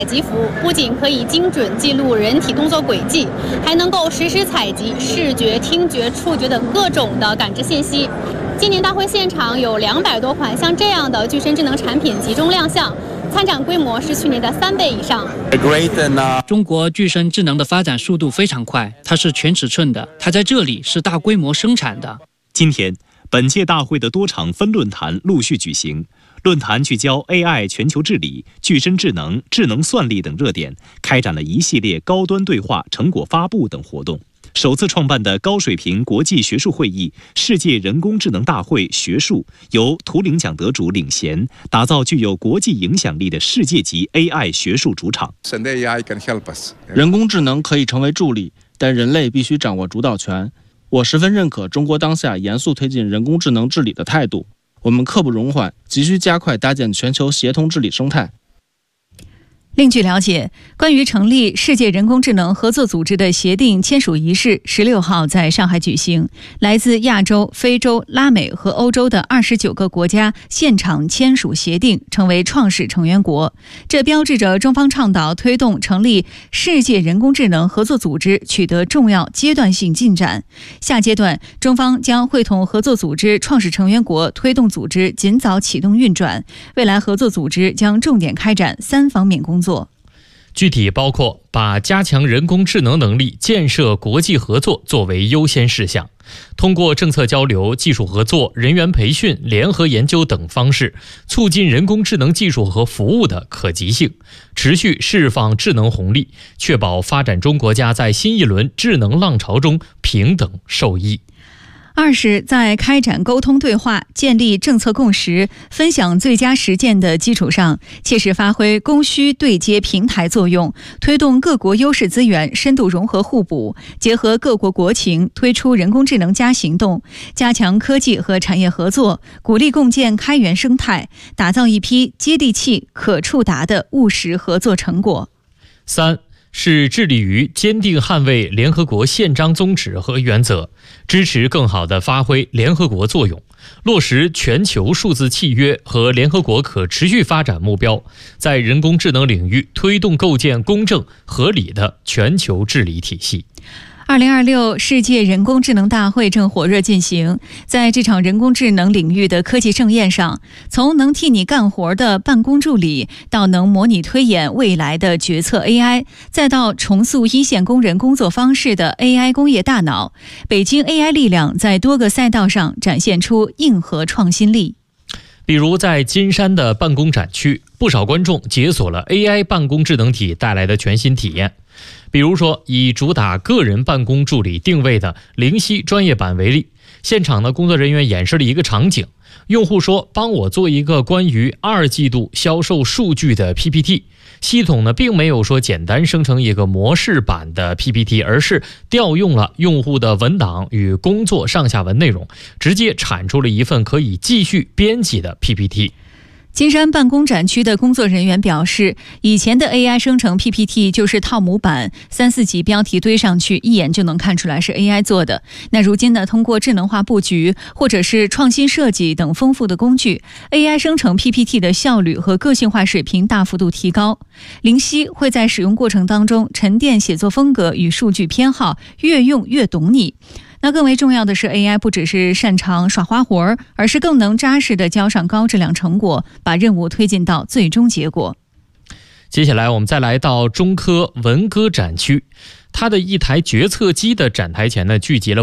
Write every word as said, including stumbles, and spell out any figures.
采集服务不仅可以精准记录人体动作轨迹，还能够实时采集视觉、听觉、触觉等各种的感知信息。今年大会现场有两百多款像这样的具身智能产品集中亮相，参展规模是去年的三倍以上。 中国具身智能的发展速度非常快，它是全尺寸的，它在这里是大规模生产的。 今天，本届大会的多场分论坛陆续举行，论坛聚焦 A I 全球治理、具身智能、智能算力等热点，开展了一系列高端对话、成果发布等活动。首次创办的高水平国际学术会议——世界人工智能大会学术，由图灵奖得主领衔，打造具有国际影响力的世界级 A I 学术主场。 人工智能可以成为助力，但人类必须掌握主导权。我十分认可中国当下严肃推进人工智能治理的态度。我们刻不容缓，急需加快搭建全球协同治理生态。 另据了解，关于成立世界人工智能合作组织的协定签署仪式十六号在上海举行，来自亚洲、非洲、拉美和欧洲的二十九个国家现场签署协定，成为创始成员国。这标志着中方倡导推动成立世界人工智能合作组织取得重要阶段性进展。下阶段，中方将会同合作组织创始成员国推动组织尽早启动运转。未来合作组织将重点开展三方面工作。 具体包括把加强人工智能能力建设国际合作作为优先事项，通过政策交流、技术合作、人员培训、联合研究等方式，促进人工智能技术和服务的可及性，持续释放智能红利，确保发展中国家在新一轮智能浪潮中平等受益。 二是在开展沟通对话、建立政策共识、分享最佳实践的基础上，切实发挥供需对接平台作用，推动各国优势资源深度融合互补，结合各国国情，推出人工智能加行动，加强科技和产业合作，鼓励共建开源生态，打造一批接地气、可触达的务实合作成果。 三是致力于坚定捍卫联合国宪章宗旨和原则，支持更好地发挥联合国作用，落实全球数字契约和联合国可持续发展目标，在人工智能领域推动构建公正合理的全球治理体系。 二零二六世界人工智能大会正火热进行，在这场人工智能领域的科技盛宴上，从能替你干活的办公助理，到能模拟推演未来的决策 A I， 再到重塑一线工人工作方式的 A I 工业大脑，北京 A I 力量在多个赛道上展现出硬核创新力。 比如在金山的办公展区，不少观众解锁了 A I 办公智能体带来的全新体验。比如说，以主打个人办公助理定位的灵犀专业版为例，现场的工作人员演示了一个场景，用户说帮我做一个关于二季度销售数据的 P P T， 系统呢并没有说简单生成一个模式版的 P P T， 而是调用了用户的文档与工作上下文内容，直接产出了一份可以继续编辑的 P P T。 金山办公展区的工作人员表示，以前的 A I 生成 P P T 就是套模板，三四级标题堆上去，一眼就能看出来是 A I 做的。那如今呢，通过智能化布局或者是创新设计等丰富的工具， A I 生成 P P T 的效率和个性化水平大幅度提高。灵犀会在使用过程当中沉淀写作风格与数据偏好，越用越懂你。那更为重要的是 A I 不只是擅长耍花活，而是更能扎实地交上高质量成果，把任务推进到最终结果。 接下来我们再来到中科文科展区，它的一台决策机的展台前呢，聚集了